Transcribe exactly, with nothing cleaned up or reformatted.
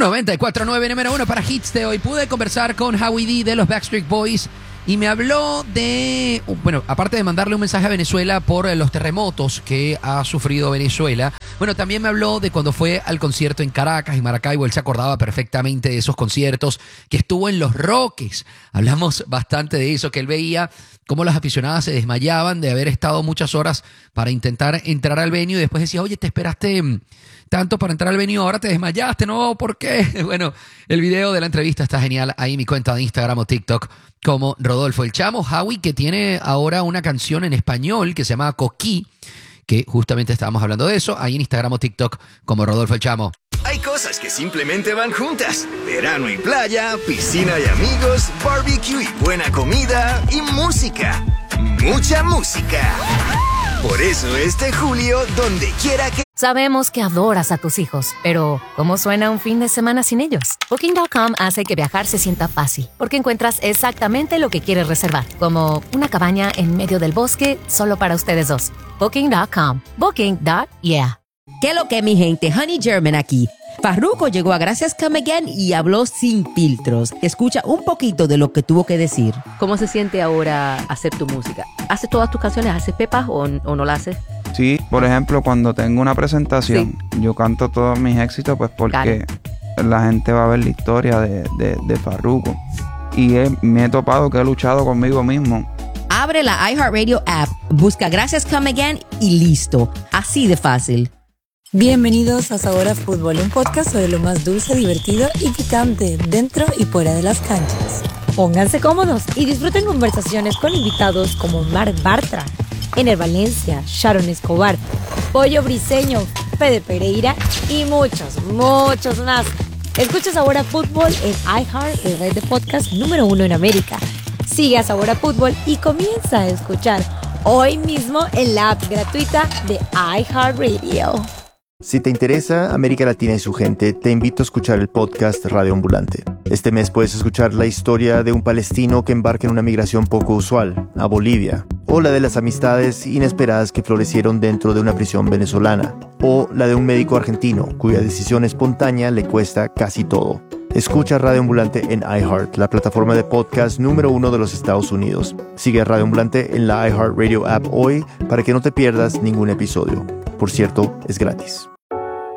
noventa y cuatro punto nueve, número uno para hits de hoy. Pude conversar con Howie D de los Backstreet Boys y me habló de, bueno, aparte de mandarle un mensaje a Venezuela por los terremotos que ha sufrido Venezuela, bueno, también me habló de cuando fue al concierto en Caracas y Maracaibo. Él se acordaba perfectamente de esos conciertos, que estuvo en Los Roques. Hablamos bastante de eso, que él veía cómo las aficionadas se desmayaban de haber estado muchas horas para intentar entrar al venue y después decía, oye, te esperaste tanto para entrar al venue, ahora te desmayaste, ¿no? ¿Por qué? Bueno, el video de la entrevista está genial ahí en mi cuenta de Instagram o TikTok como Rodolfo El Chamo. Howie, que tiene ahora una canción en español que se llama Coquí, que justamente estábamos hablando de eso, ahí en Instagram o TikTok como Rodolfo El Chamo. Hay cosas que simplemente van juntas. Verano y playa, piscina y amigos, barbecue y buena comida y música. Mucha música. Por eso este julio, donde quiera que... Sabemos que adoras a tus hijos, pero ¿cómo suena un fin de semana sin ellos? Booking punto com hace que viajar se sienta fácil, porque encuentras exactamente lo que quieres reservar, como una cabaña en medio del bosque solo para ustedes dos. Booking punto com. Booking. Yeah. ¿Qué lo que, mi gente? Honey German aquí. Farruko llegó a Gracias Come Again y habló sin filtros. Escucha un poquito de lo que tuvo que decir. ¿Cómo se siente ahora hacer tu música? ¿Haces todas tus canciones? ¿Haces pepas o, o no la haces? Sí, por ejemplo, cuando tengo una presentación, sí, yo canto todos mis éxitos, pues porque claro, la gente va a ver la historia de, de, de Farruko. Y he, me he topado que he luchado conmigo mismo. Abre la iHeartRadio app, busca Gracias Come Again y listo. Así de fácil. Bienvenidos a Sabor a Fútbol, un podcast sobre lo más dulce, divertido y picante dentro y fuera de las canchas. Pónganse cómodos y disfruten conversaciones con invitados como Marc Bartra, Ener Valencia, Sharon Escobar, Pollo Briseño, Fede Pereira y muchos, muchos más. Escucha Sabor a Fútbol en iHeart, el red de podcast número uno en América. Sigue a Sabor a Fútbol y comienza a escuchar hoy mismo en la app gratuita de iHeartRadio. Si te interesa América Latina y su gente, te invito a escuchar el podcast Radio Ambulante. Este mes puedes escuchar la historia de un palestino que embarca en una migración poco usual, a Bolivia, o la de las amistades inesperadas que florecieron dentro de una prisión venezolana, o la de un médico argentino cuya decisión espontánea le cuesta casi todo. Escucha Radio Ambulante en iHeart, la plataforma de podcast número uno de los Estados Unidos. Sigue a Radio Ambulante en la iHeartRadio app hoy para que no te pierdas ningún episodio. Por cierto, es gratis.